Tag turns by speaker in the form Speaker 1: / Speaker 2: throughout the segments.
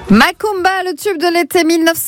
Speaker 1: Macumba, le tube de l'été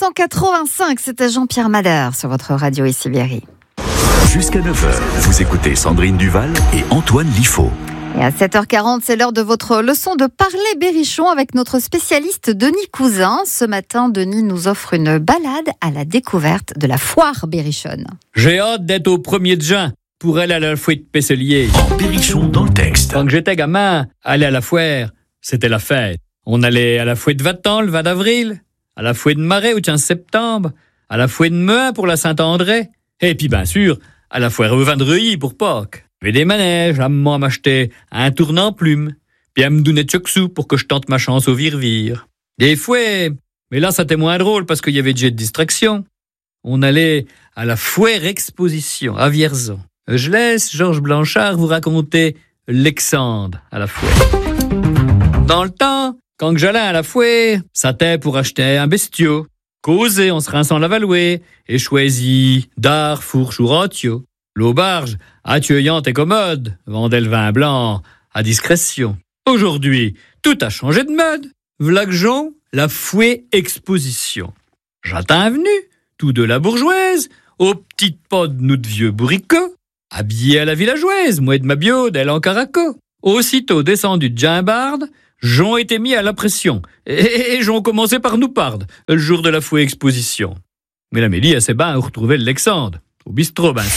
Speaker 1: 1985, c'était Jean-Pierre Madère sur votre radio ici Berry.
Speaker 2: Jusqu'à 9h, vous écoutez Sandrine Duval et Antoine Liffaut.
Speaker 1: Et à 7h40, c'est l'heure de votre leçon de parler berrichon avec notre spécialiste Denis Cousin. Ce matin, Denis nous offre une balade à la découverte de la foire berrichonne.
Speaker 3: J'ai hâte d'être au 1er de juin pour aller à la foire de Pesselier.
Speaker 2: En berrichon dans le texte.
Speaker 3: Quand j'étais gamin, aller à la foire, c'était la fête. On allait à la foire de Vatan le 20 d'avril, à la foire de Marais au 15 septembre, à la foire de Meuin pour la Saint-André, et puis bien sûr, à la foire au vin de Reuilly pour Pâques. Il y avait des manèges, maman m'achetait un tournant plume, puis elle me donnait de sous pour que je tente ma chance au vire-vire. Des fouets, mais là c'était moins drôle parce qu'il y avait déjà de distraction. On allait à la foire exposition à Vierzon. Je laisse Georges Blanchard vous raconter l'Exandre à la foire. Dans le temps, quand j'allais à la foire, ça t'est pour acheter un bestiau, causer en se rinçant la valouée et choisi dard, fourche ou ratio. L'auberge, accueillante et commode, vendait le vin blanc à discrétion. Aujourd'hui, tout a changé de mode. Vlagjon, la fouet exposition. J'attends venu, tout de la bourgeoise, aux petites potes nous de vieux bourricots, habillés à la villageoise, moi de ma biode, elle en caraco. Aussitôt descendu de Gimbarde, j'ont été mis à la pression, et j'ont commencé par nous pardre, le jour de la fouet exposition. Mais la Mélie, elle s'est bien retrouvé le Lexandre, au bistrot, ben.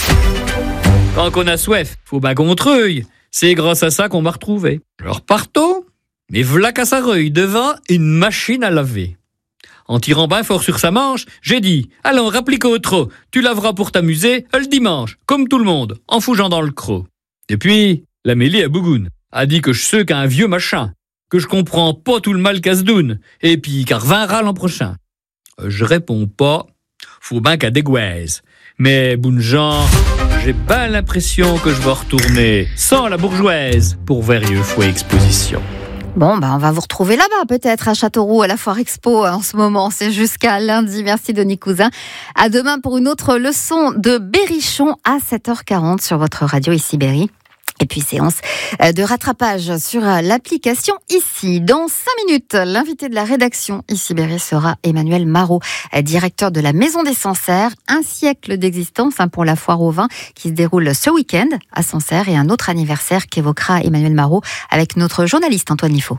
Speaker 3: Quand on a soif, faut ben qu'on treuille. C'est grâce à ça qu'on m'a retrouvé. Je repartons, mais v'là qu'à sa reuille devant une machine à laver. En tirant bien fort sur sa manche, j'ai dit « Allons, rapplique au trot, tu laveras pour t'amuser le dimanche, comme tout le monde, en fougeant dans le croc. » Et puis, la Mélie à Bougoune a dit que je suis qu'un vieux machin, que je comprends pas tout le mal qu'à se doune, et puis qu'à reviendra l'an prochain. Je réponds pas, faut ben qu'à dégoise. Mais, bon genre, j'ai bien l'impression que je vais retourner sans la bourgeoise pour Verieux Fouet Exposition.
Speaker 1: Bon, on va vous retrouver là-bas, peut-être, à Châteauroux, à la Foire Expo, en ce moment. C'est jusqu'à lundi. Merci, Denis Cousin. À demain pour une autre leçon de berrichon à 7h40 sur votre radio ici Berry. Et puis séance de rattrapage sur l'application ici. Dans 5 minutes, l'invité de la rédaction ici Berry sera Emmanuel Marot, directeur de la Maison des Sancerres. Un siècle d'existence pour la foire au vin qui se déroule ce week-end à Sancerres et un autre anniversaire qu'évoquera Emmanuel Marot avec notre journaliste Antoine Liffaut.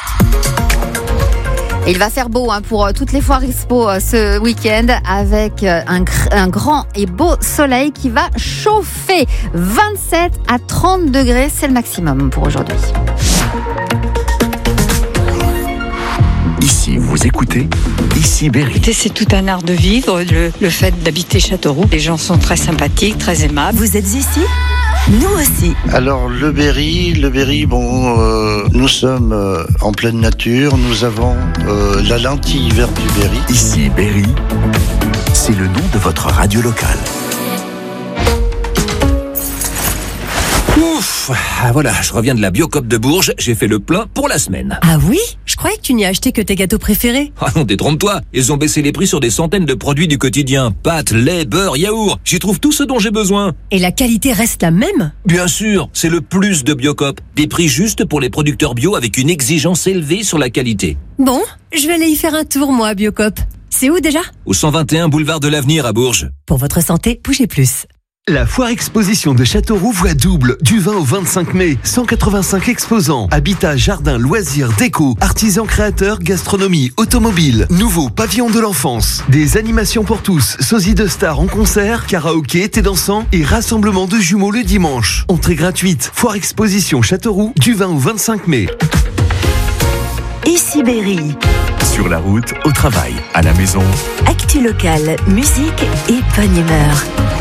Speaker 1: Il va faire beau pour toutes les foires expo ce week-end avec un grand et beau soleil qui va chauffer 27 à 30 degrés, c'est le maximum pour aujourd'hui.
Speaker 2: Ici, vous écoutez Ici Berry.
Speaker 4: C'est tout un art de vivre, le fait d'habiter Châteauroux. Les gens sont très sympathiques, très aimables.
Speaker 5: Vous êtes ici ? Nous aussi.
Speaker 6: Alors le Berry, nous sommes en pleine nature, nous avons la lentille verte du Berry.
Speaker 2: Ici Berry, c'est le nom de votre radio locale.
Speaker 7: Ouf, voilà, je reviens de la Biocop de Bourges, j'ai fait le plein pour la semaine.
Speaker 5: Ah oui ? Je croyais que tu n'y as acheté que tes gâteaux préférés.
Speaker 7: Ah non, détrompe-toi, ils ont baissé les prix sur des centaines de produits du quotidien. Pâtes, lait, beurre, yaourt, j'y trouve tout ce dont j'ai besoin.
Speaker 5: Et la qualité reste la même ?
Speaker 7: Bien sûr, c'est le plus de Biocop. Des prix justes pour les producteurs bio avec une exigence élevée sur la qualité.
Speaker 5: Bon, je vais aller y faire un tour, moi, à Biocop. C'est où déjà ?
Speaker 7: Au 121 boulevard de l'Avenir à Bourges.
Speaker 5: Pour votre santé, bougez plus.
Speaker 8: La foire exposition de Châteauroux voit double, du 20 au 25 mai. 185 exposants, habitat, jardin, loisirs, déco, artisans créateurs, gastronomie, automobile, nouveau pavillon de l'enfance, des animations pour tous, sosie de stars en concert, karaoké, thé dansant et rassemblement de jumeaux le dimanche. Entrée gratuite, foire exposition Châteauroux du 20 au 25 mai.
Speaker 5: Ici Berry.
Speaker 2: Sur la route, au travail, à la maison.
Speaker 5: Actu locale, musique et bonne humeur.